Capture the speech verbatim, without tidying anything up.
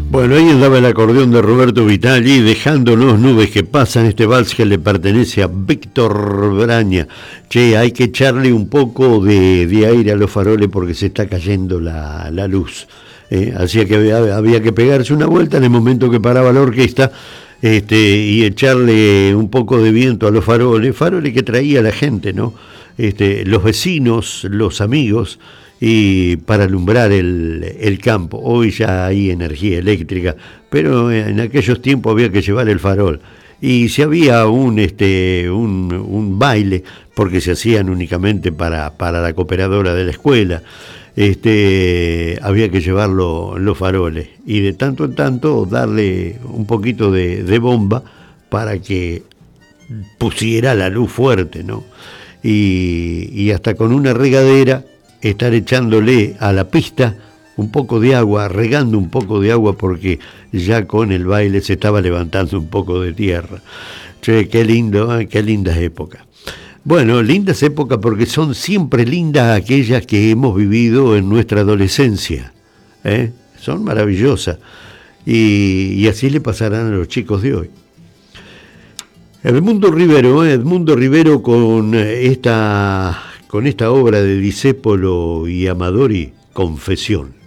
Bueno, ahí andaba el acordeón de Roberto Vitali, dejándonos nubes que pasan, este vals que le pertenece a Víctor Braña. Che, hay que echarle un poco de, de aire a los faroles porque se está cayendo la, la luz. Eh, así que había, había que pegarse una vuelta en el momento que paraba la orquesta este, y echarle un poco de viento a los faroles, faroles que traía la gente, ¿no? Este, los vecinos, los amigos, y para alumbrar el, el campo. Hoy ya hay energía eléctrica, pero en aquellos tiempos había que llevar el farol. Y si había un este un, un baile, porque se hacían únicamente para, para la cooperadora de la escuela, este había que llevar lo, los faroles. Y de tanto en tanto darle un poquito de, de bomba para que pusiera la luz fuerte, ¿no? Y, y hasta con una regadera estar echándole a la pista un poco de agua, regando un poco de agua porque ya con el baile se estaba levantando un poco de tierra. Che, qué lindo, ¿eh? Qué lindas épocas. Bueno, lindas épocas porque son siempre lindas aquellas que hemos vivido en nuestra adolescencia, ¿eh? Son maravillosas y, y así le pasarán a los chicos de hoy. Edmundo Rivero, ¿eh? Edmundo Rivero con esta... con esta obra de Discépolo y Amadori, Confesión.